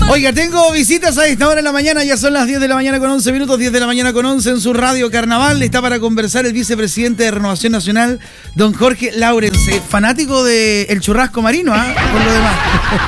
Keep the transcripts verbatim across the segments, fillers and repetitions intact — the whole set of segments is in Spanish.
Oiga, tengo visitas a esta hora de la mañana, ya son las diez de la mañana con once minutos, diez de la mañana con once en su radio Carnaval. Está para conversar el vicepresidente de Renovación Nacional, don Jorge Laurence, fanático del churrasco marino, ¿ah? ¿eh? Por lo demás.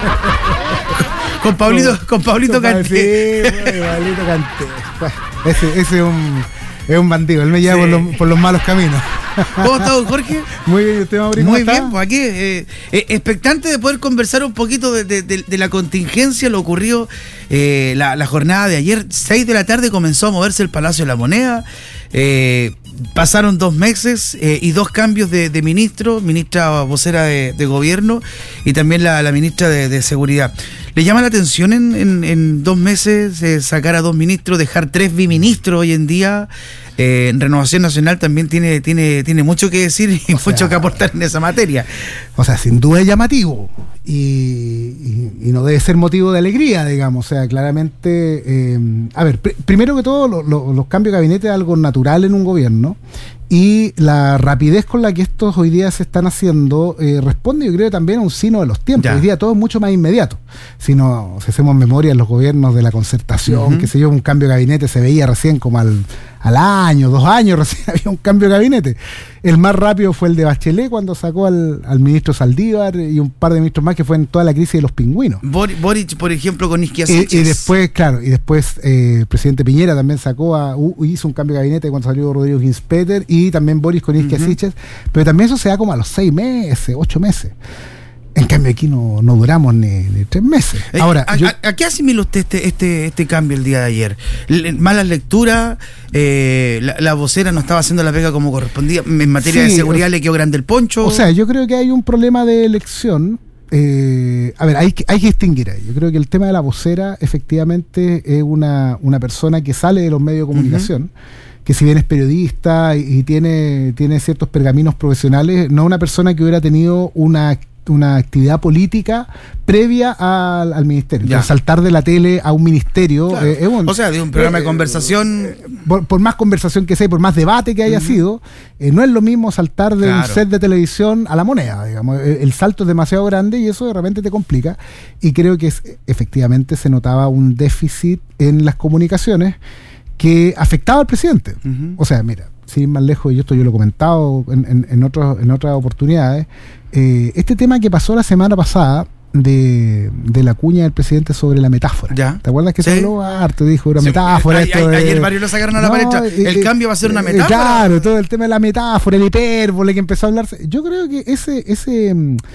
Con Pablito, con Pablito Canté. Sí, Pablito Canté. Ese, ese es un, es un bandido, él me lleva sí. por, los, por los malos caminos. ¿Cómo está, don Jorge? Muy bien, ¿usted, Mauricio? Muy bien, pues aquí, eh, eh, expectante de poder conversar un poquito de, de, de, de la contingencia, lo ocurrió eh, la, la jornada de ayer, seis de la tarde comenzó a moverse el Palacio de la Moneda, eh, pasaron dos meses eh, y dos cambios de, de ministro, ministra vocera de, de gobierno y también la, la ministra de, de seguridad. ¿Le llama la atención en, en, en dos meses eh, sacar a dos ministros, dejar tres biministros hoy en día? Eh, Renovación Nacional también tiene, tiene, tiene mucho que decir y o mucho sea, que aportar en esa materia. O sea, sin duda es llamativo y, y, y no debe ser motivo de alegría, digamos. O sea, claramente, eh, a ver, pr- primero que todo, lo, lo, los cambios de gabinete es algo natural en un gobierno. Y la rapidez con la que estos hoy día se están haciendo eh, responde, yo creo, también a un signo de los tiempos. Ya. Hoy día todo es mucho más inmediato. Si, no, si hacemos memoria en los gobiernos de la concertación, uh-huh. qué sé yo, un cambio de gabinete se veía recién como al, al año, dos años recién había un cambio de gabinete. El más rápido fue el de Bachelet cuando sacó al, al ministro Saldívar y un par de ministros más que fue en toda la crisis de los pingüinos. Boric, Boric por ejemplo, con Isquia Siches. Y, y después, claro, y después eh, el presidente Piñera también sacó a, uh, hizo un cambio de gabinete cuando salió Rodrigo Ginspeter y también Boris con Isquia uh-huh. Siches, pero también eso se da como a los seis meses, ocho meses. En cambio aquí no, no duramos ni, ni tres meses. Ahora, ¿A, yo, a, ¿a qué asimila usted este, este, este cambio el día de ayer? L- malas lecturas, eh, la, la vocera no estaba haciendo la pega como correspondía, en materia sí, de seguridad o, le quedó grande el poncho. O sea, yo creo que hay un problema de elección. Eh, a ver, hay que, hay que distinguir ahí. Yo creo que el tema de la vocera efectivamente es una, una persona que sale de los medios de comunicación. Uh-huh. Que si bien es periodista y, y tiene, tiene ciertos pergaminos profesionales, no es una persona que hubiera tenido una una actividad política previa al, al ministerio. Entonces, saltar de la tele a un ministerio claro. eh, es un, o sea, de un programa eh, de conversación eh, por, por más conversación que sea, por más debate que haya uh-huh. sido, eh, no es lo mismo saltar de claro. un set de televisión a la Moneda, digamos. El, el salto es demasiado grande y eso de repente te complica, y creo que es, efectivamente se notaba un déficit en las comunicaciones que afectaba al presidente. Uh-huh. O sea, mira, sin ir más lejos, y esto yo lo he comentado en, en, en, otros, en otras oportunidades, eh, este tema que pasó la semana pasada de, de la cuña del presidente sobre la metáfora. ¿Ya? ¿Te acuerdas que sí. se habló harto? Dijo una sí, metáfora. A, esto a, de, ayer varios lo sacaron a la no, palestra. El eh, cambio va a ser una eh, metáfora. Claro, todo el tema de la metáfora, el hipérbole que empezó a hablarse. Yo creo que ese... ese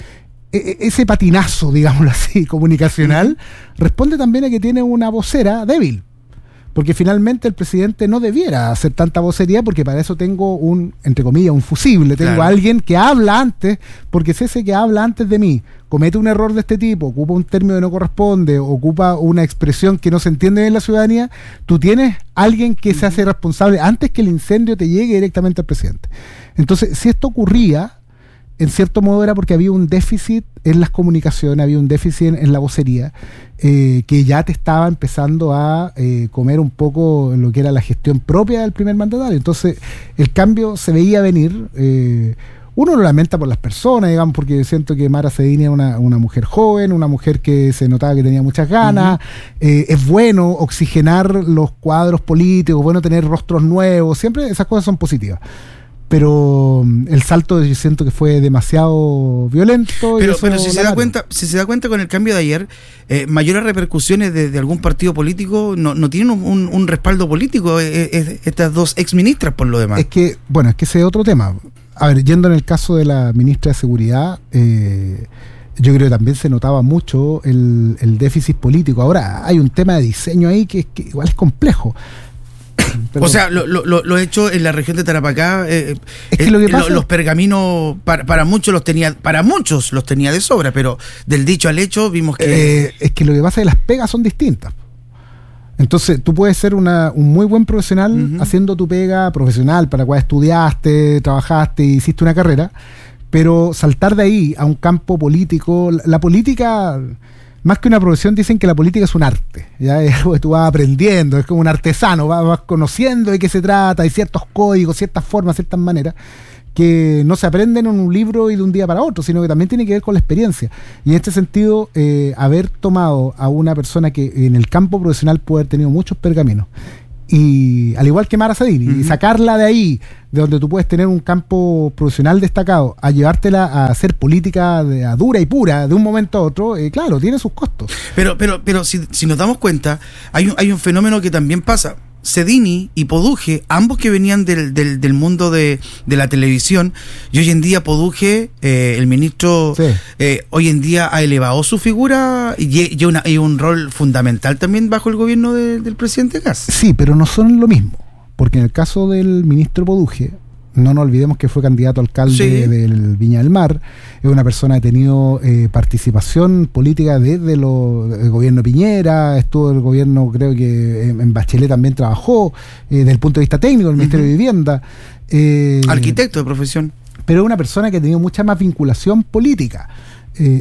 ese patinazo, digámoslo así, comunicacional, responde también a que tiene una vocera débil. Porque finalmente el presidente no debiera hacer tanta vocería, porque para eso tengo un, entre comillas, un fusible. Tengo claro. a alguien que habla antes, porque es ese que habla antes de mí. Comete un error de este tipo, ocupa un término que no corresponde, ocupa una expresión que no se entiende en la ciudadanía. Tú tienes alguien que uh-huh. se hace responsable antes que el incendio te llegue directamente al presidente. Entonces, si esto ocurría, en cierto modo era porque había un déficit en las comunicaciones, había un déficit en, en la vocería, eh, que ya te estaba empezando a eh, comer un poco lo que era la gestión propia del primer mandatario. Entonces, el cambio se veía venir. Eh, uno lo lamenta por las personas, digamos, porque siento que Mara Cedini era una, una mujer joven, una mujer que se notaba que tenía muchas ganas. Uh-huh. Eh, es bueno oxigenar los cuadros políticos, bueno tener rostros nuevos, siempre esas cosas son positivas. Pero el salto yo siento que fue demasiado violento. Pero, pero si se da cuenta, si se da cuenta con el cambio de ayer, eh, mayores repercusiones de, de algún partido político no, no tienen un, un respaldo político eh, eh, estas dos exministras por lo demás. Es que, bueno, es que ese es otro tema. A ver, yendo en el caso de la ministra de Seguridad, eh, yo creo que también se notaba mucho el, el déficit político. Ahora hay un tema de diseño ahí que, que igual es complejo. Perdón. O sea, lo, lo, lo hecho en la región de Tarapacá, eh, es que lo que pasa lo, los pergaminos para, para muchos los tenía, para muchos los tenía de sobra, pero del dicho al hecho vimos que eh, es que lo que pasa es que las pegas son distintas. Entonces, tú puedes ser una, un muy buen profesional uh-huh. haciendo tu pega profesional para la cual estudiaste, trabajaste, hiciste una carrera, pero saltar de ahí a un campo político, la, la política, más que una profesión, dicen que la política es un arte, ¿ya? Es algo que tú vas aprendiendo, es como un artesano, vas, vas conociendo de qué se trata, hay ciertos códigos, ciertas formas, ciertas maneras, que no se aprenden en un libro y de un día para otro, sino que también tiene que ver con la experiencia. Y en este sentido, eh, haber tomado a una persona que en el campo profesional puede haber tenido muchos pergaminos, y al igual que Mara Sadini, uh-huh. y sacarla de ahí, de donde tú puedes tener un campo profesional destacado, a llevártela a hacer política de, a dura y pura de un momento a otro, eh, claro, tiene sus costos. Pero, pero, pero si, si nos damos cuenta, hay un, hay un fenómeno que también pasa. Sedini y Poduje, ambos que venían del, del, del mundo de, de la televisión, y hoy en día Poduje, eh, el ministro, sí. eh, hoy en día ha elevado su figura y, y, una, y un rol fundamental también bajo el gobierno de, del presidente Kast. Sí, pero no son lo mismo, porque en el caso del ministro Poduje, no nos olvidemos que fue candidato a alcalde sí. del Viña del Mar, es una persona que ha tenido eh, participación política desde lo, el gobierno Piñera, estuvo el gobierno, creo que en, en Bachelet también trabajó, eh, desde el punto de vista técnico, el Ministerio uh-huh. de Vivienda. Eh, Arquitecto de profesión. Pero es una persona que ha tenido mucha más vinculación política. Eh,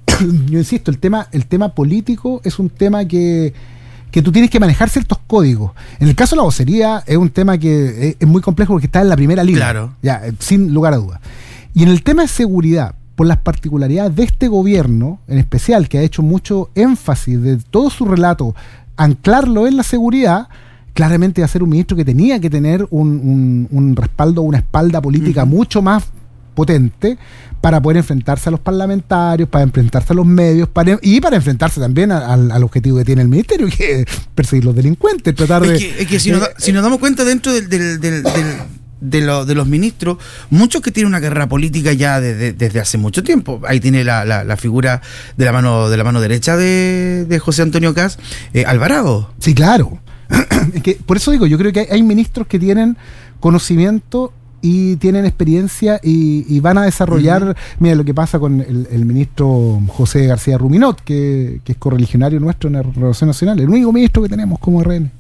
yo insisto, el tema, el tema político es un tema que... que tú tienes que manejar ciertos códigos. En el caso de la vocería es un tema que es, es muy complejo porque está en la primera línea. Claro. Ya, sin lugar a dudas. Y en el tema de seguridad, por las particularidades de este gobierno, en especial, que ha hecho mucho énfasis de todo su relato, anclarlo en la seguridad, claramente va a ser un ministro que tenía que tener un, un, un respaldo, una espalda política uh-huh. mucho más potente para poder enfrentarse a los parlamentarios, para enfrentarse a los medios para, y para enfrentarse también a, a, al objetivo que tiene el ministerio, que es perseguir los delincuentes, tratar es de... Que, es que si, eh, nos da, si nos damos cuenta dentro del, del, del, del de, lo, de los ministros, muchos que tienen una carrera política ya desde, desde hace mucho tiempo. Ahí tiene la, la, la figura de la mano de la mano derecha de, de José Antonio Kast, eh, Alvarado. Sí, claro. Es que, por eso digo, yo creo que hay, hay ministros que tienen conocimiento y tienen experiencia y, y van a desarrollar, uh-huh. mira lo que pasa con el, el ministro José García Ruminot, que, que es correligionario nuestro en la Relación Nacional, el único ministro que tenemos como R N.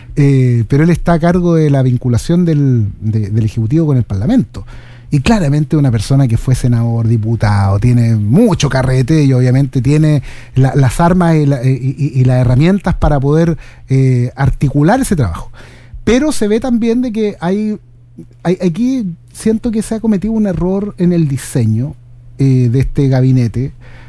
Eh, pero él está a cargo de la vinculación del, de, del Ejecutivo con el Parlamento. Y claramente una persona que fue senador, diputado, tiene mucho carrete y obviamente tiene la, las armas y, la, y, y, y las herramientas para poder eh, articular ese trabajo. Pero se ve también de que hay... Aquí siento que se ha cometido un error en el diseño eh, de este gabinete,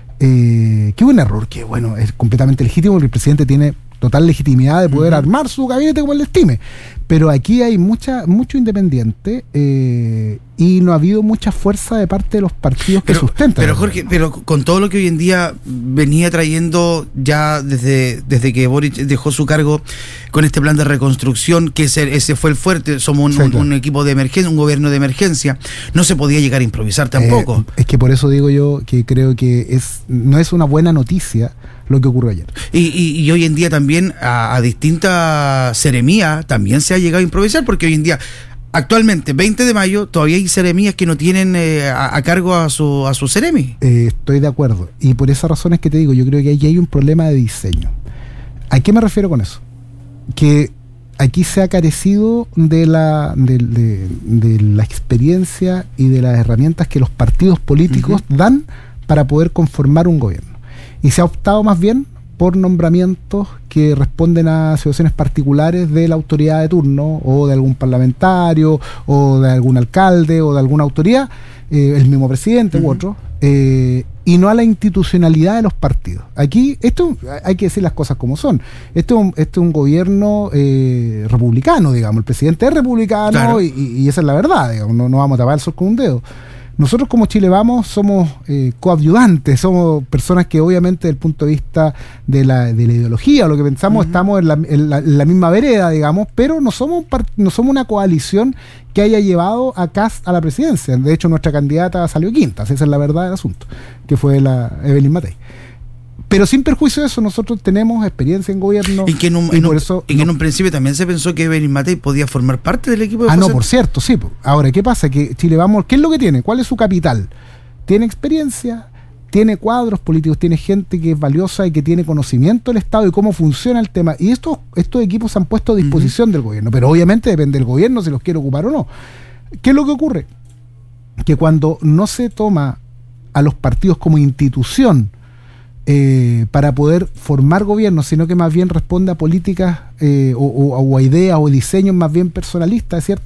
eh, que es un error que, bueno, es completamente legítimo porque el presidente tiene total legitimidad de poder uh-huh. armar su gabinete como él estime, pero aquí hay mucha mucho independiente eh, y no ha habido mucha fuerza de parte de los partidos que pero, sustentan. Pero Jorge, pero con todo lo que hoy en día venía trayendo ya desde, desde que Boric dejó su cargo con este plan de reconstrucción, que ese, ese fue el fuerte, somos un, sí, claro. un, un equipo de emergencia, un gobierno de emergencia, no se podía llegar a improvisar tampoco. Eh, es que por eso digo yo que creo que es no es una buena noticia lo que ocurrió ayer. Y, y, y hoy en día también a, a distintas seremías también se ha llegado a improvisar, porque hoy en día, actualmente, veinte de mayo, todavía hay seremías que no tienen eh, a, a cargo a su a su seremi. Eh, estoy de acuerdo. Y por esas razones que te digo, yo creo que aquí hay un problema de diseño. ¿A qué me refiero con eso? Que aquí se ha carecido de la, de, de, de la experiencia y de las herramientas que los partidos políticos uh-huh. dan para poder conformar un gobierno. Y se ha optado más bien por nombramientos que responden a situaciones particulares de la autoridad de turno, o de algún parlamentario, o de algún alcalde, o de alguna autoridad, eh, el mismo presidente uh-huh. u otro, eh, y no a la institucionalidad de los partidos. Aquí, esto hay que decir las cosas como son. Esto, esto es un gobierno eh, republicano, digamos. El presidente es republicano, claro. y, y esa es la verdad, digamos. No, no vamos a tapar el sol con un dedo. Nosotros como Chile Vamos somos eh, coadyuvantes, somos personas que obviamente desde el punto de vista de la, de la ideología o lo que pensamos uh-huh. estamos en la, en, la, en la misma vereda, digamos, pero no somos, part, no somos una coalición que haya llevado a Kast a la presidencia. De hecho, nuestra candidata salió quinta, esa es la verdad del asunto, que fue la Evelyn Matei. Pero sin perjuicio de eso, nosotros tenemos experiencia en gobierno. Y que en un, y en por un, eso, y que no. en un principio también se pensó que Evelyn Matei podía formar parte del equipo de Ah, José. no, por cierto, sí. Ahora, ¿qué pasa? Que Chile Vamos, ¿qué es lo que tiene? ¿Cuál es su capital? Tiene experiencia, tiene cuadros políticos, tiene gente que es valiosa y que tiene conocimiento del Estado y cómo funciona el tema. Y estos, estos equipos se han puesto a disposición uh-huh. del gobierno, pero obviamente depende del gobierno si los quiere ocupar o no. ¿Qué es lo que ocurre? Que cuando no se toma a los partidos como institución Eh, para poder formar gobierno, sino que más bien responde a políticas eh, o, o, o a ideas o diseños más bien personalistas de ciertos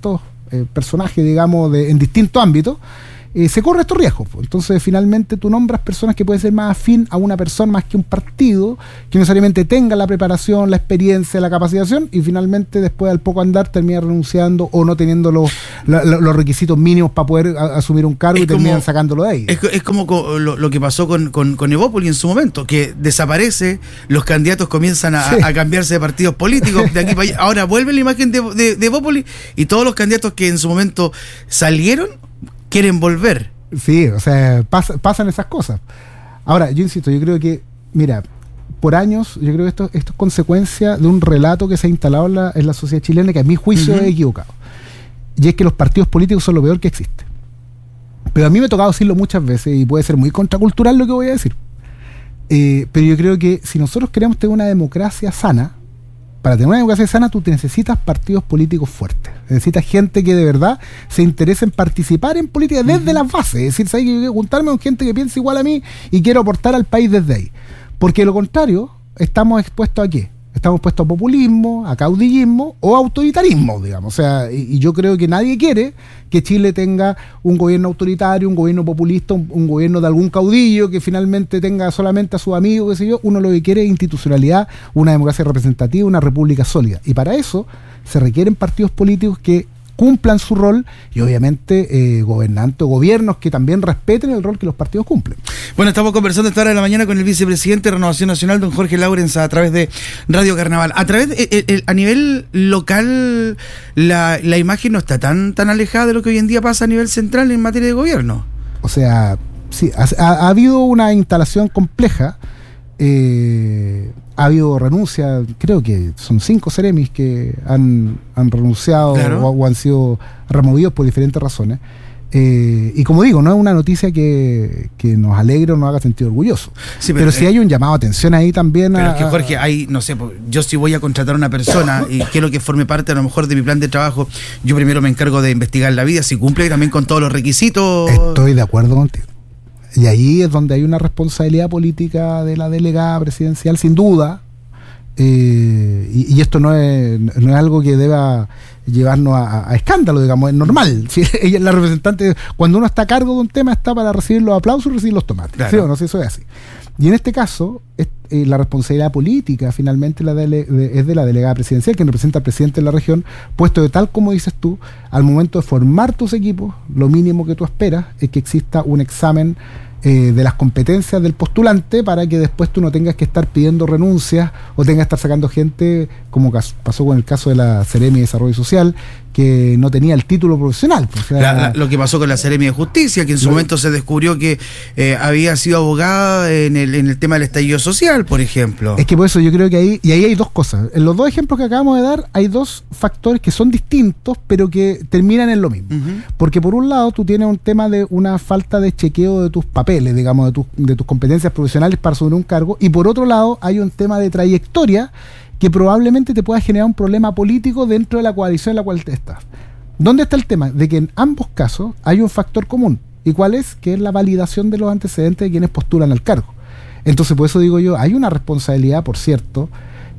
eh, personajes, digamos, de, en distintos ámbitos, Eh, se corre estos riesgos. Entonces, finalmente, tú nombras personas que pueden ser más afín a una persona más que un partido, que necesariamente tenga la preparación, la experiencia, la capacitación, y finalmente, después al poco andar, termina renunciando o no teniendo los, la, los requisitos mínimos para poder a, asumir un cargo, es y como, terminan sacándolo de ahí. Es, es como lo, lo que pasó con, con, con Evópoli en su momento, que desaparece, los candidatos comienzan a, sí. a cambiarse de partidos políticos, de aquí para allá. Ahora vuelve la imagen de, de, de Evópoli, y todos los candidatos que en su momento salieron quieren volver. Sí, o sea, pasa, pasan esas cosas. Ahora, yo insisto, yo creo que, mira, por años, yo creo que esto, esto es consecuencia de un relato que se ha instalado en la, en la sociedad chilena, que a mi juicio uh-huh. es equivocado. Y es que los partidos políticos son lo peor que existe. Pero a mí me ha tocado decirlo muchas veces, y puede ser muy contracultural lo que voy a decir. Eh, pero yo creo que si nosotros queremos tener una democracia sana, para tener una democracia sana, tú te necesitas partidos políticos fuertes. Necesitas gente que de verdad se interese en participar en política desde uh-huh. las bases. Es decir, ¿sabes? Que yo quiero juntarme con gente que piensa igual a mí y quiero aportar al país desde ahí. Porque de lo contrario, estamos expuestos a ¿qué? Estamos expuestos a populismo, a caudillismo o a autoritarismo, digamos. O sea, y, y yo creo que nadie quiere que Chile tenga un gobierno autoritario, un gobierno populista, un, un gobierno de algún caudillo que finalmente tenga solamente a sus amigos, qué sé yo. Uno lo que quiere es institucionalidad, una democracia representativa, una república sólida. Y para eso se requieren partidos políticos que cumplan su rol y obviamente eh, gobernantes o gobiernos que también respeten el rol que los partidos cumplen. Bueno, estamos conversando esta hora de la mañana con el vicepresidente de Renovación Nacional, don Jorge Laurens, a través de Radio Carnaval. A través de, eh, eh, a nivel local, la, la imagen no está tan, tan alejada de lo que hoy en día pasa a nivel central en materia de gobierno. O sea, sí, ha, ha habido una instalación compleja. Eh, ha habido renuncias, creo que son cinco seremis que han, han renunciado claro. o, o han sido removidos por diferentes razones. Eh, y como digo, no es una noticia que, que nos alegre o nos haga sentir orgulloso. Sí, pero pero sí eh, hay un llamado a atención ahí también. Pero a, es que Jorge, hay, no sé, yo si voy a contratar a una persona y quiero que forme parte a lo mejor de mi plan de trabajo, yo primero me encargo de investigar la vida, si cumple también con todos los requisitos. Estoy de acuerdo contigo. Y ahí es donde hay una responsabilidad política de la delegada presidencial, sin duda. Eh, y, y esto no es, no es algo que deba llevarnos a, a escándalo, digamos, es normal. Si ella es la representante, cuando uno está a cargo de un tema, está para recibir los aplausos y recibir los tomates. Claro. ¿Sí o no? Si eso es así. Y en este caso, es, eh, la responsabilidad política finalmente la dele, de, es de la delegada presidencial, quien representa al presidente de la región, puesto de tal como dices tú, al momento de formar tus equipos, lo mínimo que tú esperas es que exista un examen eh, de las competencias del postulante para que después tú no tengas que estar pidiendo renuncias o tengas que estar sacando gente, como pasó con el caso de la Seremi de Desarrollo Social, que no tenía el título profesional. O sea, la, la, lo que pasó con la Seremi de Justicia, que en su lo, momento se descubrió que eh, había sido abogada en el, en el tema del estallido social, por ejemplo. Es que por eso yo creo que ahí, y ahí hay dos cosas. En los dos ejemplos que acabamos de dar, hay dos factores que son distintos, pero que terminan en lo mismo. Uh-huh. Porque por un lado, tú tienes un tema de una falta de chequeo de tus papeles, digamos, de, tu, de tus competencias profesionales para asumir un cargo, y por otro lado, hay un tema de trayectoria que probablemente te pueda generar un problema político dentro de la coalición en la cual te estás. ¿Dónde está el tema? De que en ambos casos hay un factor común. ¿Y cuál es? Que es la validación de los antecedentes de quienes postulan al cargo. Entonces, por eso digo yo, hay una responsabilidad, por cierto,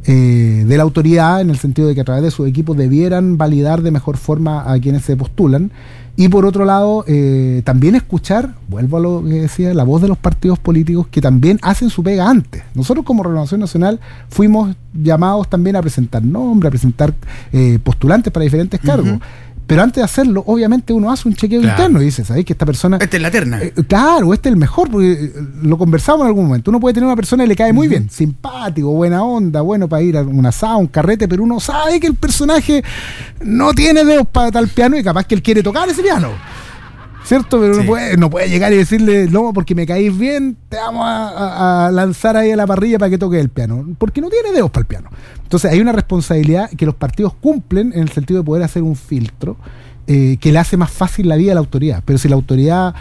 eh, de la autoridad, en el sentido de que a través de sus equipos debieran validar de mejor forma a quienes se postulan. Y por otro lado, eh, también escuchar, vuelvo a lo que decía, la voz de los partidos políticos que también hacen su pega antes. Nosotros como Renovación Nacional fuimos llamados también a presentar nombres, a presentar eh, postulantes para diferentes cargos. Uh-huh. Pero antes de hacerlo, obviamente uno hace un chequeo claro. interno y dice, ¿sabes? Que esta persona... Esta es la terna. Eh, claro, este es el mejor, porque lo conversamos en algún momento. Uno puede tener una persona que le cae muy uh-huh. bien, simpático, buena onda, bueno para ir a un asado, un carrete, pero uno sabe que el personaje no tiene dedos para tal piano y capaz que él quiere tocar ese piano. ¿Cierto? Pero sí. no, puede, no puede llegar y decirle, no, porque me caís bien, te vamos a, a lanzar ahí a la parrilla para que toque el piano. Porque no tiene dedos para el piano. Entonces hay una responsabilidad que los partidos cumplen en el sentido de poder hacer un filtro eh, que le hace más fácil la vida a la autoridad. Pero si la autoridad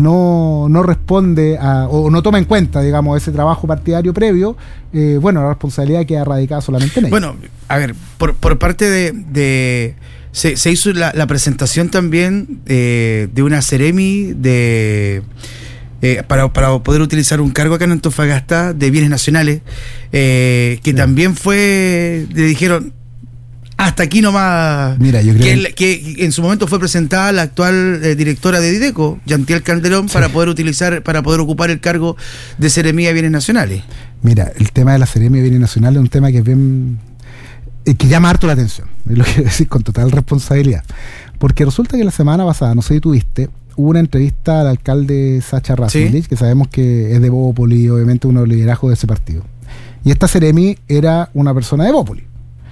no, no responde a, o no toma en cuenta, digamos, ese trabajo partidario previo, eh, bueno, la responsabilidad queda radicada solamente en ello. Bueno, a ver, por, por parte de... de... Se, se hizo la, la presentación también eh, de una Seremi de eh, para, para poder utilizar un cargo acá en Antofagasta de bienes nacionales, eh, que sí. también fue, le dijeron, hasta aquí nomás. Mira, yo creo que, el, que en su momento fue presentada la actual eh, directora de Dideco, Yantiel Calderón, sí. para poder utilizar, para poder ocupar el cargo de Seremía de Bienes Nacionales. Mira, el tema de la Seremía de Bienes Nacionales es un tema que es bien, eh, que llama harto la atención, es lo que quiero decir con total responsabilidad. Porque resulta que la semana pasada, no sé si tuviste, hubo una entrevista al alcalde Sacha Rasmulich, ¿sí? que sabemos que es de Bópoli, obviamente uno de los liderazgos de ese partido. Y esta Seremi era una persona de Bópoli.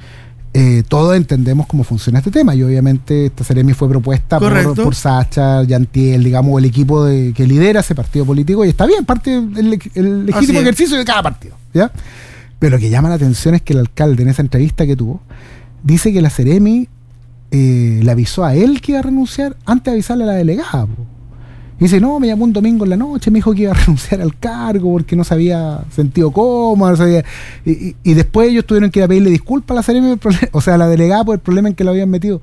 Eh, todos entendemos cómo funciona este tema y obviamente esta Seremi fue propuesta por, por Sacha, Yantiel, digamos, el equipo de, que lidera ese partido político, y está bien, parte del el legítimo ejercicio de cada partido, ¿ya? Pero lo que llama la atención es que el alcalde en esa entrevista que tuvo dice que la Seremi eh, le avisó a él que iba a renunciar antes de avisarle a la delegada, po. Y dice, no, me llamó un domingo en la noche, me dijo que iba a renunciar al cargo porque no se había sentido cómodo, no sabía, y, y, y después ellos tuvieron que ir a pedirle disculpas a la Seremi, o sea, a la delegada por el problema en que lo habían metido.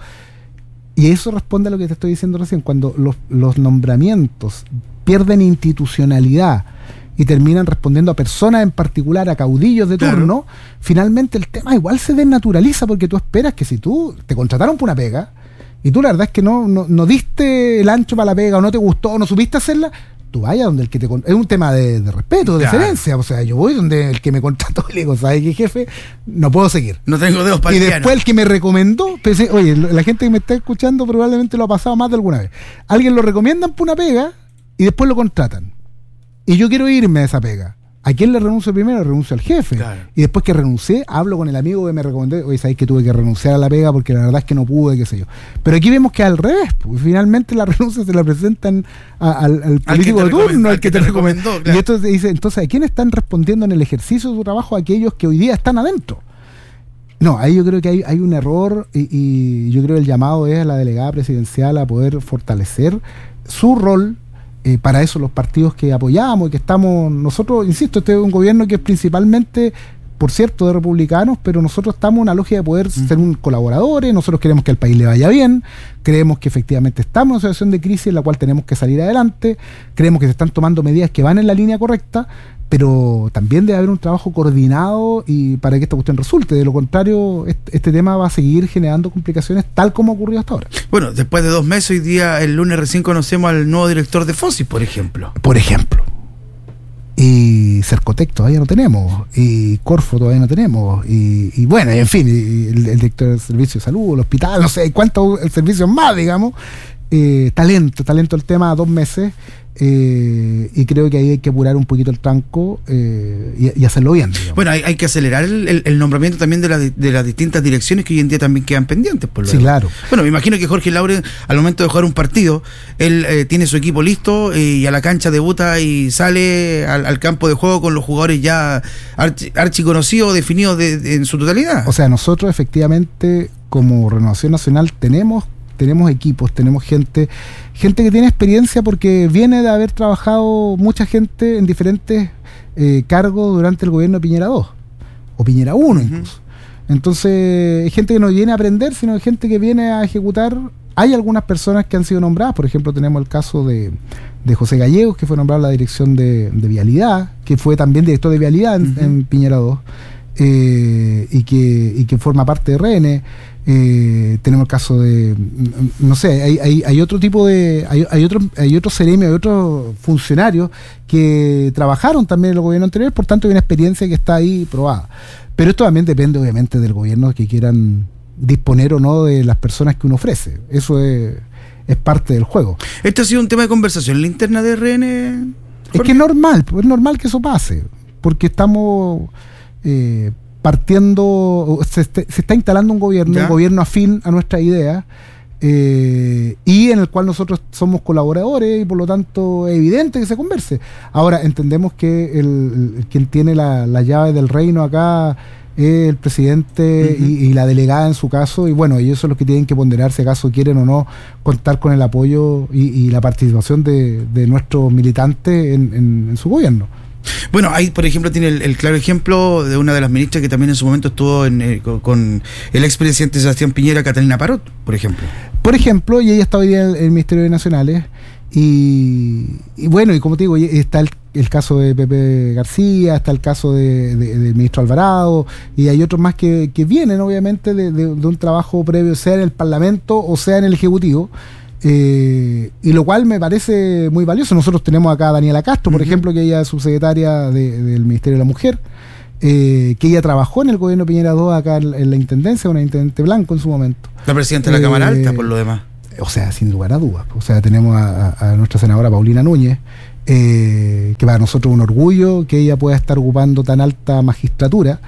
Y eso responde a lo que te estoy diciendo recién, cuando los, los nombramientos pierden institucionalidad y terminan respondiendo a personas en particular, a caudillos de turno, claro. finalmente el tema igual se desnaturaliza, porque tú esperas que si tú te contrataron por una pega, y tú la verdad es que no, no, no diste el ancho para la pega, o no te gustó, o no supiste hacerla, tú vayas donde el que te... Es un tema de, de respeto, de claro. deferencia. O sea, yo voy donde el que me contrató y le digo, ¿sabes qué, jefe? No puedo seguir. No tengo dedos para Y después piano. El que me recomendó, pensé, oye, la gente que me está escuchando probablemente lo ha pasado más de alguna vez. Alguien lo recomiendan por una pega y después lo contratan. Y yo quiero irme a esa pega. ¿A quién le renuncio primero? Renuncio al jefe. Claro. Y después que renuncié, hablo con el amigo que me recomendó. Oye, sabéis que tuve que renunciar a la pega porque la verdad es que no pude, qué sé yo. Pero aquí vemos que al revés, pues, finalmente la renuncia se la presentan a, al, al político de turno, al que te recomendó. Claro. Y esto dice, entonces, ¿a quién están respondiendo en el ejercicio de su trabajo aquellos que hoy día están adentro? No, ahí yo creo que hay, hay un error y, y yo creo que el llamado es a la delegada presidencial a poder fortalecer su rol. Eh, para eso los partidos que apoyamos y que estamos, nosotros, insisto, este es un gobierno que es principalmente, por cierto, de republicanos, pero nosotros estamos en una lógica de poder uh-huh. ser un colaboradores, nosotros queremos que al país le vaya bien, creemos que efectivamente estamos en una situación de crisis en la cual tenemos que salir adelante, creemos que se están tomando medidas que van en la línea correcta, pero también debe haber un trabajo coordinado y para que esta cuestión resulte. De lo contrario, este, este tema va a seguir generando complicaciones tal como ha ocurrido hasta ahora. Bueno, después de dos meses, hoy día, el lunes recién conocemos al nuevo director de Fosis, por ejemplo. Por ejemplo. Y Cercotec todavía no tenemos, y Corfo todavía no tenemos, y, y bueno, en fin, y el, el director del Servicio de Salud, el hospital, no sé cuántos servicios más, digamos. Eh, talento, talento el tema, dos meses. Eh, y creo que ahí hay que apurar un poquito el tranco eh, y, y hacerlo bien, digamos. Bueno, hay, hay que acelerar el, el, el nombramiento también de, la, de las distintas direcciones que hoy en día también quedan pendientes, por lo Sí, claro. Bueno, me imagino que Jorge Laure, al momento de jugar un partido, él eh, tiene su equipo listo eh, y a la cancha debuta y sale al, al campo de juego con los jugadores ya archi, archiconocidos, definidos de, de, en su totalidad. O sea, nosotros efectivamente como Renovación Nacional tenemos tenemos equipos, tenemos gente, gente que tiene experiencia porque viene de haber trabajado mucha gente en diferentes eh, cargos durante el gobierno de Piñera dos, o Piñera uno uh-huh. incluso. Entonces, hay gente que no viene a aprender, sino hay gente que viene a ejecutar. Hay algunas personas que han sido nombradas, por ejemplo, tenemos el caso de, de José Gallegos, que fue nombrado a la dirección de, de Vialidad, que fue también director de Vialidad en, uh-huh. en Piñera dos, eh, y, que, y que forma parte de R N. Eh, tenemos el caso de, no sé, hay, hay, hay otro tipo de, hay, hay otros hay otros seremios, hay otros funcionarios que trabajaron también en el gobierno anterior, por tanto hay una experiencia que está ahí probada. Pero esto también depende obviamente del gobierno que quieran disponer o no de las personas que uno ofrece. Eso es, es parte del juego. ¿Este ha sido un tema de conversación en la interna de R N? Es que es normal, es normal que eso pase, porque estamos... Eh, partiendo, se, se está instalando un gobierno, ¿Ya? un gobierno afín a nuestra idea, eh, y en el cual nosotros somos colaboradores y por lo tanto es evidente que se converse. Ahora, entendemos que el, el quien tiene la, la llave del reino acá es el presidente uh-huh. y, y la delegada en su caso, y bueno, ellos son los que tienen que ponderar si acaso quieren o no contar con el apoyo y, y la participación de, de nuestros militantes en, en, en su gobierno. Bueno, ahí por ejemplo tiene el, el claro ejemplo de una de las ministras que también en su momento estuvo en, eh, con, con el expresidente Sebastián Piñera, Catalina Parot, por ejemplo. Por ejemplo, y ella está hoy día en el Ministerio de Nacionales, y, y bueno, y como te digo, está el, el caso de Pepe García, está el caso de, de, del ministro Alvarado, y hay otros más que, que vienen obviamente de, de, de un trabajo previo, sea en el Parlamento o sea en el Ejecutivo, eh, y lo cual me parece muy valioso. Nosotros tenemos acá a Daniela Castro, por uh-huh. ejemplo, que ella es subsecretaria de, del Ministerio de la Mujer, eh, que ella trabajó en el gobierno Piñera dos acá en, en la Intendencia, una intendente blanco en su momento. La presidenta de la eh, Cámara Alta, por lo demás. O sea, sin lugar a dudas. O sea, tenemos a, a, a nuestra senadora Paulina Núñez, eh, que para nosotros es un orgullo que ella pueda estar ocupando tan alta magistratura,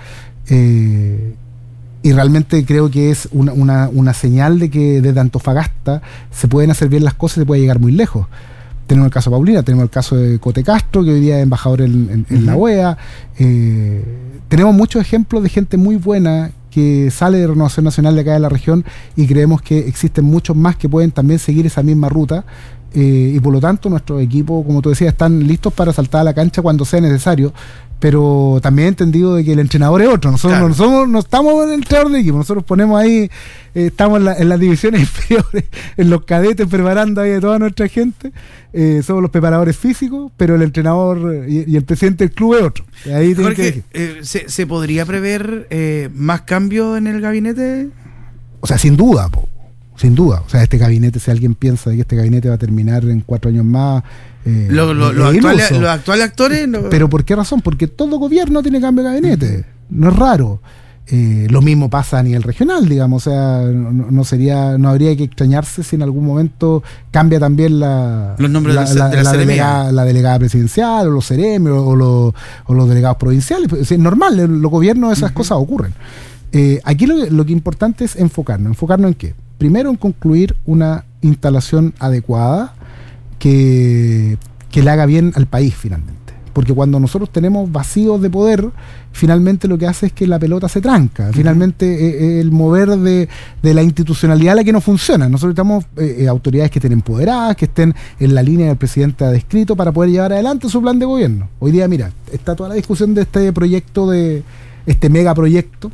eh, y realmente creo que es una, una, una señal de que desde Antofagasta se pueden hacer bien las cosas y se puede llegar muy lejos. Tenemos el caso de Paulina, tenemos el caso de Cote Castro, que hoy día es embajador en, en, en uh-huh. la O E A. Eh, tenemos muchos ejemplos de gente muy buena que sale de Renovación Nacional de acá de la región, y creemos que existen muchos más que pueden también seguir esa misma ruta, eh, y por lo tanto nuestros equipos, como tú decías, están listos para saltar a la cancha cuando sea necesario, pero también he entendido de que el entrenador es otro. Nosotros claro. no, somos, no estamos en el entrenador de equipo, nosotros ponemos ahí, eh, estamos en, la, en las divisiones inferiores, en los cadetes, preparando ahí a toda nuestra gente, eh, somos los preparadores físicos, pero el entrenador y, y el presidente del club es otro. Ahí Jorge, eh, ¿se, ¿se podría prever eh, más cambios en el gabinete? O sea, sin duda, po, sin duda. O sea, este gabinete, si alguien piensa que este gabinete va a terminar en cuatro años más, Eh, lo, lo, lo actuales, los actuales actores no... Pero ¿por qué razón? Porque todo gobierno tiene cambio de gabinete, no es raro. Eh, lo mismo pasa a nivel regional, digamos, o sea, no, no sería, no habría que extrañarse si en algún momento cambia también la los nombres la, de la, la, de la, la, delegada, la delegada presidencial o los seremi o, o, los, o los delegados provinciales. Es normal, en los gobiernos esas uh-huh. cosas ocurren. Eh, aquí lo, lo que es importante es enfocarnos. ¿Enfocarnos en qué? Primero en concluir una instalación adecuada que, que le haga bien al país finalmente. Porque cuando nosotros tenemos vacíos de poder, finalmente lo que hace es que la pelota se tranca. Finalmente eh, el mover de, de la institucionalidad la que no funciona. Nosotros necesitamos eh, autoridades que estén empoderadas, que estén en la línea del presidente ha descrito para poder llevar adelante su plan de gobierno. Hoy día, mira, está toda la discusión de este proyecto, de este megaproyecto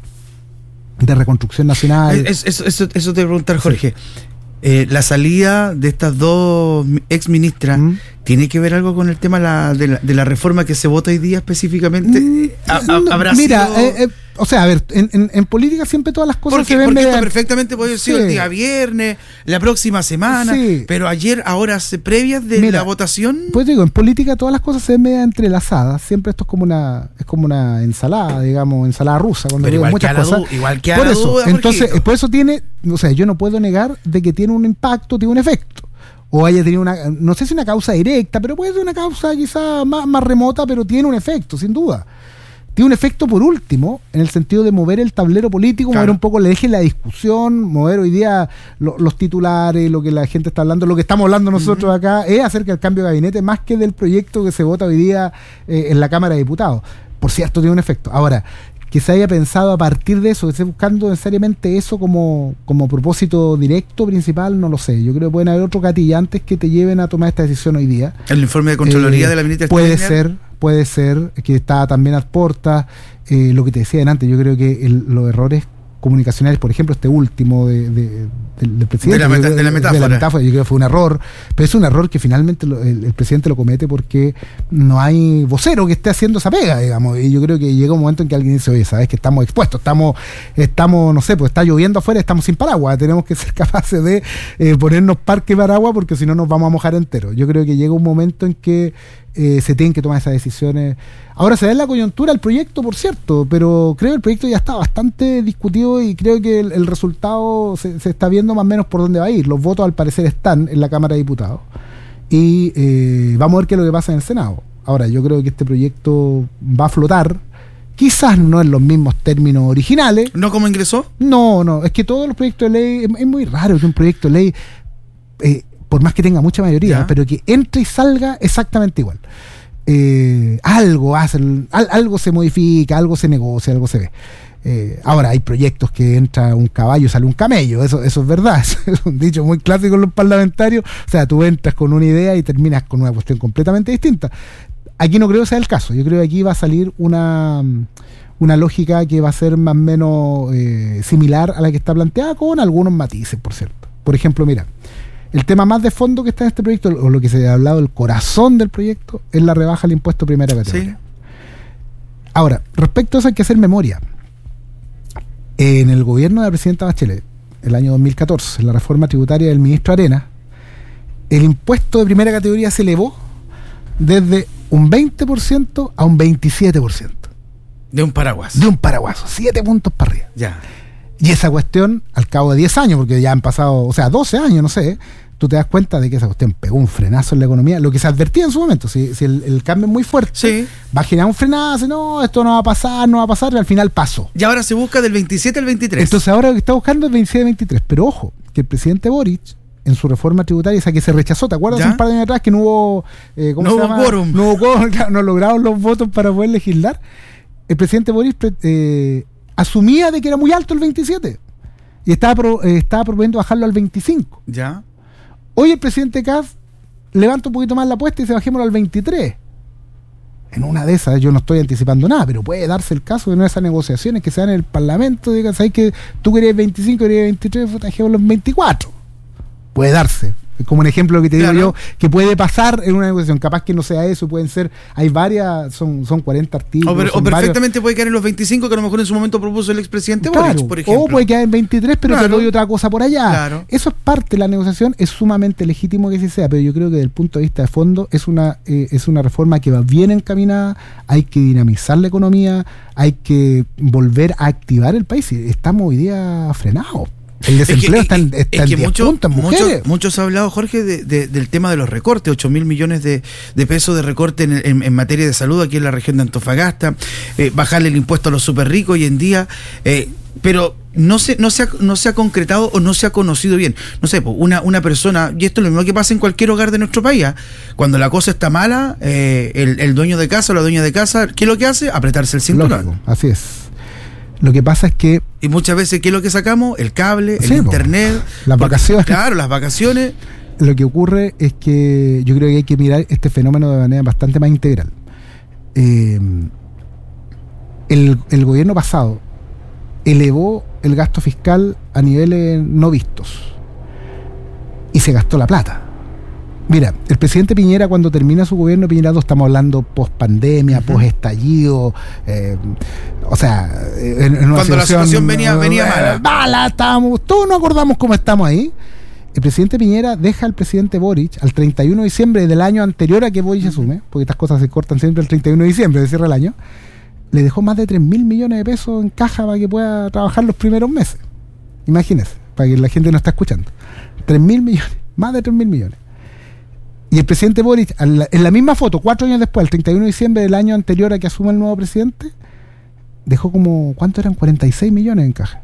de reconstrucción nacional. Eso, eso, eso, eso te voy a preguntar, Jorge. Sí. Eh, la salida de estas dos ex ministras, ¿Mm? ¿tiene que ver algo con el tema la, de, la, de la reforma que se vota hoy día específicamente? Mm, ¿Ha, ha, ¿habrá mira, sido... eh, eh, o sea, a ver, en, en, en política siempre todas las cosas porque, se ven porque media... esto perfectamente puede ser sí. el día viernes, la próxima semana, sí. pero ayer, ahora, previas de mira, la votación... Pues digo, en política todas las cosas se ven media entrelazadas, siempre esto es como una es como una ensalada, digamos, ensalada rusa, cuando pero digo muchas cosas. Du- igual que a por la eso, duda, entonces, Jorgito. por eso tiene, o sea, yo no puedo negar de que tiene un impacto, tiene un efecto. O haya tenido una, no sé si una causa directa, pero puede ser una causa quizá más, más remota, pero tiene un efecto, sin duda. Tiene un efecto por último, en el sentido de mover el tablero político, claro. mover un poco el eje de la discusión, mover hoy día lo, los titulares, lo que la gente está hablando, lo que estamos hablando nosotros uh-huh. acá, es acerca del cambio de gabinete, más que del proyecto que se vota hoy día eh, en la Cámara de Diputados. Por cierto, tiene un efecto. Ahora, que se haya pensado a partir de eso, que esté buscando necesariamente eso como, como propósito directo, principal, no lo sé. Yo creo que pueden haber otros gatillantes que te lleven a tomar esta decisión hoy día. ¿El informe de Contraloría eh, de la ministra? Puede ser, puede ser, que está también a puertas. Eh, lo que te decía antes, yo creo que el, los errores comunicacionales, por ejemplo, este último de, de, del, del presidente. De la, meta, de la metáfora. De la metáfora, yo creo que fue un error, pero es un error que finalmente lo, el, el presidente lo comete porque no hay vocero que esté haciendo esa pega, digamos, y yo creo que llega un momento en que alguien dice, oye, sabes que estamos expuestos, estamos, estamos, no sé, pues está lloviendo afuera, estamos sin paraguas, tenemos que ser capaces de eh, ponernos parque paraguas porque si no nos vamos a mojar enteros. Yo creo que llega un momento en que Eh, se tienen que tomar esas decisiones. Ahora se da en la coyuntura el proyecto, por cierto, pero creo que el proyecto ya está bastante discutido y creo que el, el resultado se, se está viendo más o menos por dónde va a ir. Los votos al parecer están en la Cámara de Diputados y eh, vamos a ver qué es lo que pasa en el Senado. Ahora, yo creo que este proyecto va a flotar, quizás no en los mismos términos originales. ¿No como ingresó? No, no, es que todos los proyectos de ley, es, es muy raro que un proyecto de ley eh, por más que tenga mucha mayoría, ¿ya? Pero que entre y salga exactamente igual. Eh, algo hacen, al, algo se modifica, algo se negocia, algo se ve. Eh, ahora hay proyectos que entra un caballo y sale un camello, eso, eso es verdad, eso es un dicho muy clásico en los parlamentarios. O sea, tú entras con una idea y terminas con una cuestión completamente distinta. Aquí no creo que sea el caso, yo creo que aquí va a salir una, una lógica que va a ser más o menos eh, similar a la que está planteada, con algunos matices, por cierto. Por ejemplo, mira, El tema más de fondo que está en este proyecto, o lo que se ha hablado, el corazón del proyecto, es la rebaja al impuesto primera categoría. Sí. Ahora, respecto a eso hay que hacer memoria. En el gobierno de la presidenta Bachelet, el año dos mil catorce, en la reforma tributaria del ministro Arenas, el impuesto de primera categoría se elevó desde un veinte por ciento a un veintisiete por ciento. De un paraguas. De un paraguaso, siete puntos para arriba. Ya. Y esa cuestión, al cabo de diez años, porque ya han pasado, o sea, doce años, no sé, tú te das cuenta de que esa cuestión pegó un frenazo en la economía, lo que se advertía en su momento. Si, si el, el cambio es muy fuerte, sí, va a generar un frenazo, no, esto no va a pasar, no va a pasar, y al final pasó. Y ahora se busca del veintisiete al veintitrés. Entonces ahora lo que está buscando es veintisiete veintitrés. Pero ojo, que el presidente Boric, en su reforma tributaria, esa que se rechazó, ¿te acuerdas? ¿Ya? Un par de años atrás que no hubo, eh, ¿cómo no se hubo llama? quórum. No hubo quórum, claro, no lograron los votos para poder legislar. El presidente Boric eh, asumía de que era muy alto el veintisiete y estaba, pro, eh, estaba proponiendo bajarlo al veinticinco. Ya. Hoy el presidente Kast levanta un poquito más la apuesta y se bajémoslo al veintitrés. En una de esas, yo no estoy anticipando nada, pero puede darse el caso de una de esas negociaciones que se dan en el Parlamento, digas, ¿sabes que tú querías veinticinco, querías veintitrés, bajémoslo en veinticuatro? Puede darse. Es como un ejemplo que te digo claro. yo, que puede pasar en una negociación. Capaz que no sea eso, pueden ser, hay varias, son, son cuarenta artículos. O, per, o son perfectamente varios. Puede quedar en los veinticinco, que a lo mejor en su momento propuso el expresidente Claro, Boric, por ejemplo. o puede quedar en veintitrés, pero claro. te doy otra cosa por allá. Claro. Eso es parte de la negociación, es sumamente legítimo que así sea, pero yo creo que desde el punto de vista de fondo es una, eh, es una reforma que va bien encaminada, hay que dinamizar la economía, hay que volver a activar el país. Estamos hoy día frenados. El desempleo es que, está en, está es en que diez mucho, puntos, mujeres. Muchos mucho se ha hablado, Jorge, de, de, del tema de los recortes, ocho mil millones de, de pesos de recorte en, en, en materia de salud aquí en la región de Antofagasta, eh, bajarle el impuesto a los súper ricos hoy en día, eh, pero no se, no, se ha, no se ha concretado o no se ha conocido bien. No sé, una, una persona, y esto es lo mismo que pasa en cualquier hogar de nuestro país, ¿eh? Cuando la cosa está mala, eh, el, el dueño de casa o la dueña de casa, ¿qué es lo que hace? Apretarse el cinturón. Lógico, así es. Lo que pasa es que... Y muchas veces, ¿qué es lo que sacamos? El cable, el sí, internet. Las porque, vacaciones. Claro, las vacaciones. Lo que ocurre es que yo creo que hay que mirar este fenómeno de manera bastante más integral. Eh, el, el gobierno pasado elevó el gasto fiscal a niveles no vistos. Y se gastó la plata. Mira, el presidente Piñera, cuando termina su gobierno, Piñera dos, estamos hablando post pandemia, uh-huh. post estallido, eh, o sea, en, en una cuando situación, la situación venía, venía eh, mala. Mala, estábamos, todos nos acordamos cómo estamos ahí. El presidente Piñera deja al presidente Boric al treinta y uno de diciembre del año anterior a que Boric uh-huh. asume, porque estas cosas se cortan siempre el treinta y uno de diciembre, de cierre el año, le dejó más de tres mil millones de pesos en caja para que pueda trabajar los primeros meses. Imagínense, para que la gente no está escuchando. tres mil millones, más de tres mil millones. Y el presidente Boric, en la misma foto, cuatro años después, el treinta y uno de diciembre del año anterior a que asuma el nuevo presidente, dejó como, ¿cuánto eran? cuarenta y seis millones en caja.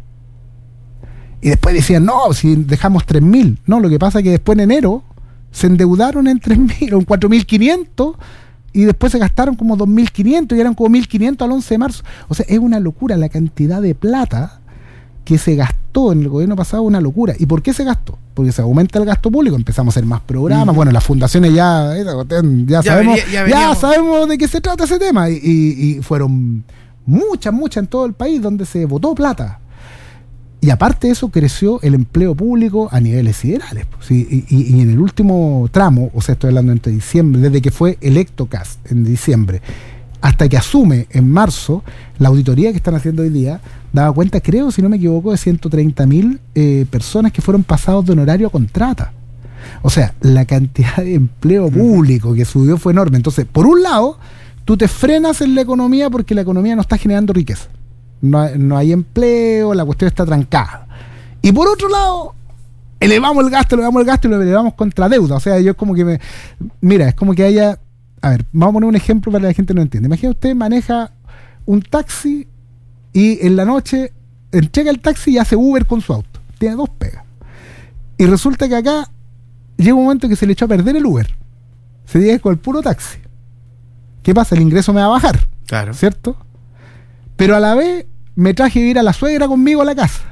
Y después decían, no, si dejamos tres mil. No, lo que pasa es que después en enero se endeudaron en tres mil, o en cuatro mil quinientos, y después se gastaron como dos mil quinientos, y eran como mil quinientos al once de marzo. O sea, es una locura la cantidad de plata que se gastó en el gobierno pasado, una locura. ¿Y por qué se gastó? Porque se aumenta el gasto público, empezamos a hacer más programas, uh-huh. bueno, las fundaciones ya ya, ya sabemos venía, ya, ya sabemos de qué se trata ese tema, y, y, y fueron muchas, muchas en todo el país donde se botó plata. Y aparte de eso, creció el empleo público a niveles siderales. Pues, y, y, y en el último tramo, o sea, estoy hablando entre diciembre, desde que fue electo Kast en diciembre, hasta que asume en marzo, la auditoría que están haciendo hoy día daba cuenta, creo, si no me equivoco, de ciento treinta mil eh, personas que fueron pasados de honorario a contrata. O sea, la cantidad de empleo público que subió fue enorme. Entonces, por un lado, tú te frenas en la economía porque la economía no está generando riqueza. No hay, no hay empleo, la cuestión está trancada. Y por otro lado, elevamos el gasto, elevamos el gasto y lo elevamos contra deuda. O sea, yo es como que me... Mira, es como que haya... A ver, vamos a poner un ejemplo para que la gente no entienda. Imagina usted maneja un taxi y en la noche entrega el taxi y hace Uber con su auto. Tiene dos pegas. Y resulta que acá llega un momento que se le echó a perder el Uber. Se llega con el puro taxi. ¿Qué pasa? El ingreso me va a bajar. Claro. ¿Cierto? Pero a la vez me traje a ir a la suegra conmigo a la casa.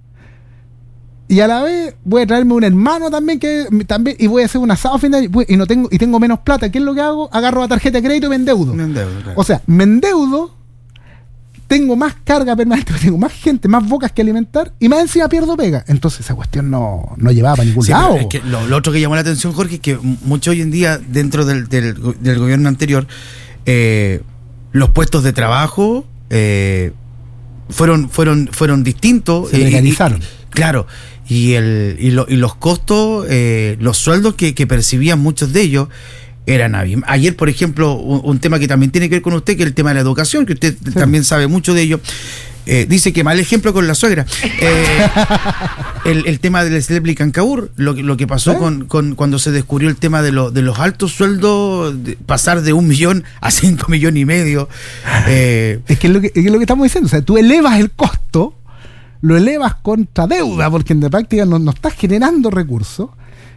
Y a la vez voy a traerme un hermano también que también y voy a hacer un asado fin de año y no tengo y tengo menos plata. ¿Qué es lo que hago? Agarro la tarjeta de crédito y me endeudo. Me endeudo, claro. O sea, me endeudo, tengo más carga permanente, tengo más gente, más bocas que alimentar y más encima pierdo pega. Entonces esa cuestión no, no llevaba para ningún sí, lado. Es que lo, lo otro que llamó la atención, Jorge, es que mucho hoy en día dentro del, del, del gobierno anterior, eh, los puestos de trabajo eh, fueron, fueron, fueron distintos. Se legalizaron. Eh, y, claro, y, el, y, lo, y los costos, eh, los sueldos que, que percibían muchos de ellos eran abismales. Ayer, por ejemplo, un, un tema que también tiene que ver con usted, que es el tema de la educación, que usted sí. también sabe mucho de ello. Eh, dice que mal ejemplo con la suegra. Eh, el, el tema del Slepli Cancaur, lo, lo que pasó ¿Eh? con, con cuando se descubrió el tema de, lo, de los altos sueldos, de pasar de un millón a cinco millones y medio. Eh, es, que es, lo que, es lo que estamos diciendo. O sea, tú elevas el costo, lo elevas contra deuda, porque en la práctica no, no estás generando recursos.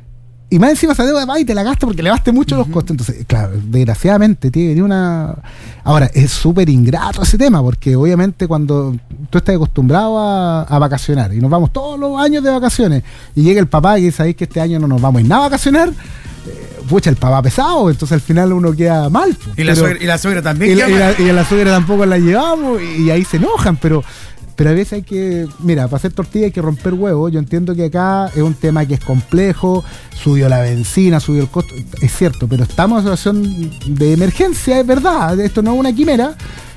Y más encima esa deuda va y te la gastas porque elevaste mucho uh-huh. los costos. Entonces, claro, desgraciadamente tiene que venir una... Ahora, es súper ingrato ese tema, porque obviamente cuando tú estás acostumbrado a, a vacacionar y nos vamos todos los años de vacaciones y llega el papá y dice, sabéis que este año no nos vamos a ir nada a vacacionar, eh, pucha, el papá pesado, entonces al final uno queda mal. Pues. Y, la pero, suegra, y la suegra también y queda la, mal. Y la, y a la suegra tampoco la llevamos y, y ahí se enojan, pero... Pero a veces hay que, mira, para hacer tortilla hay que romper huevos. Yo entiendo que acá es un tema que es complejo, subió la benzina, subió el costo, es cierto, pero estamos en una situación de emergencia, es verdad, esto no es una quimera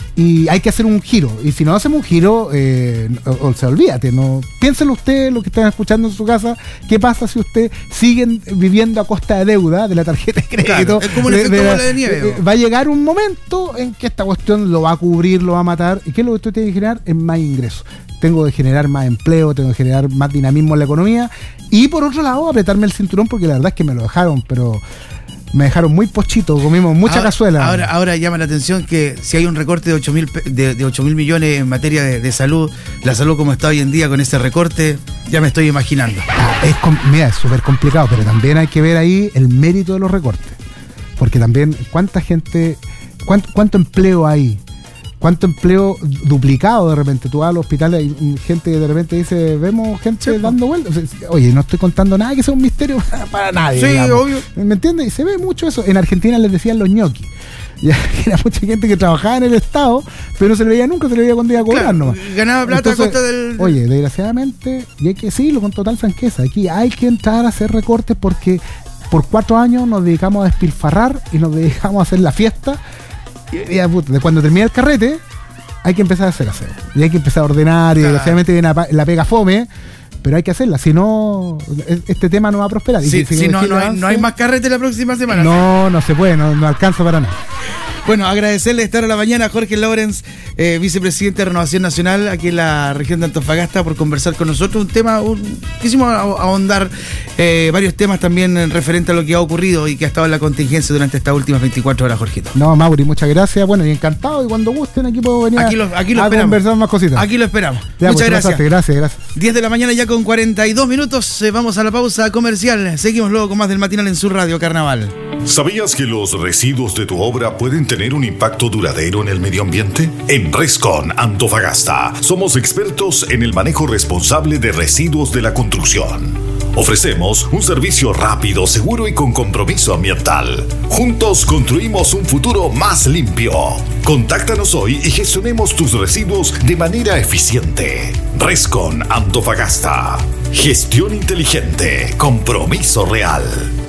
y hay que hacer un giro. Y si no hacemos un giro, eh, o, o sea, olvídate, no, piénsenlo ustedes, los que están escuchando en su casa, ¿qué pasa si ustedes siguen viviendo a costa de deuda de la tarjeta de crédito? Claro, es como el efecto bola de nieve. Va a llegar un momento en que esta cuestión lo va a cubrir, lo va a matar. ¿Y qué es lo que usted tiene que generar? Es más ingresos. Tengo que generar más empleo, tengo que generar más dinamismo en la economía. Y por otro lado, apretarme el cinturón, porque la verdad es que me lo dejaron, pero... Me dejaron muy pochito, comimos mucha ahora, cazuela. Ahora, ahora llama la atención que si hay un recorte de ocho mil de, de ocho mil millones en materia de, de salud, la salud como está hoy en día con ese recorte, ya me estoy imaginando. Ah, es, mira, es súper complicado, pero también hay que ver ahí el mérito de los recortes. Porque también, ¿cuánta gente, cuánto, cuánto empleo hay? ¿Cuánto empleo duplicado de repente? Tú vas al hospital y gente de repente dice, vemos gente sí, dando vueltas. Oye, no estoy contando nada que sea un misterio para nadie. Sí, digamos. obvio. ¿Me entiendes? Y se ve mucho eso. En Argentina les decían los ñoquis. Ya era mucha gente que trabajaba en el Estado, pero no se le veía nunca, se le veía cuando iba a cobrar claro, nomás. Ganaba plata Entonces, a costa del... Oye, desgraciadamente, y hay que decirlo con total franqueza, aquí hay que entrar a hacer recortes porque por cuatro años nos dedicamos a despilfarrar y nos dedicamos a hacer la fiesta. Y, y, puta, de cuando termina el carrete hay que empezar a hacer aseo y hay que empezar a ordenar y desgraciadamente viene la, la pega fome, pero hay que hacerla, si no este tema no va a prosperar. Sí, y si, si no, no, hay, no hay más carrete la próxima semana. No, no se puede, no, no alcanza para nada. Bueno, agradecerle estar a la mañana a Jorge Lawrence, eh, vicepresidente de Renovación Nacional aquí en la región de Antofagasta, por conversar con nosotros. Un tema, un, quisimos ahondar eh, varios temas también referente a lo que ha ocurrido y que ha estado en la contingencia durante estas últimas veinticuatro horas, Jorgito. No, Mauri, muchas gracias. Bueno, y encantado. Y cuando gusten, aquí puedo venir aquí lo, aquí lo a, a conversar más cositas. Aquí lo esperamos. Ya, muchas pues, gracias. Pasaste, gracias. Gracias. diez de la mañana ya con cuarenta y dos minutos. Eh, vamos a la pausa comercial. Seguimos luego con más del matinal en su radio Carnaval. ¿Sabías que los residuos de tu obra pueden tener un impacto duradero en el medio ambiente? En Rescon Antofagasta somos expertos en el manejo responsable de residuos de la construcción. Ofrecemos un servicio rápido, seguro y con compromiso ambiental. Juntos construimos un futuro más limpio. Contáctanos hoy y gestionemos tus residuos de manera eficiente. Rescon Antofagasta. Gestión inteligente. Compromiso real.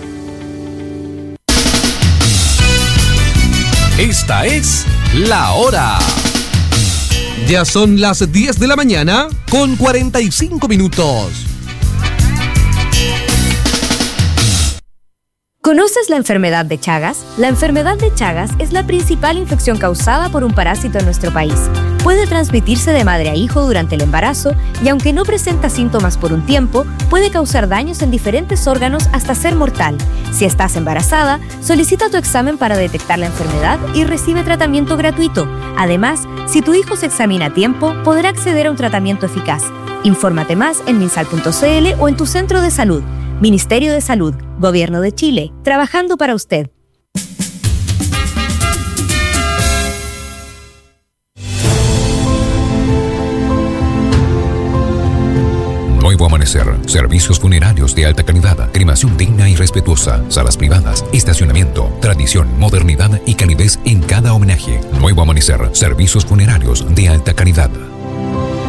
Esta es La Hora. Ya son las diez de la mañana con cuarenta y cinco minutos. ¿Conoces la enfermedad de Chagas? La enfermedad de Chagas es la principal infección causada por un parásito en nuestro país. Puede transmitirse de madre a hijo durante el embarazo y aunque no presenta síntomas por un tiempo, puede causar daños en diferentes órganos hasta ser mortal. Si estás embarazada, solicita tu examen para detectar la enfermedad y recibe tratamiento gratuito. Además, si tu hijo se examina a tiempo, podrá acceder a un tratamiento eficaz. Infórmate más en minsal punto c l o en tu centro de salud. Ministerio de Salud, Gobierno de Chile, trabajando para usted. Nuevo Amanecer, servicios funerarios de alta calidad, cremación digna y respetuosa, salas privadas, estacionamiento, tradición, modernidad y calidez en cada homenaje. Nuevo Amanecer, servicios funerarios de alta calidad.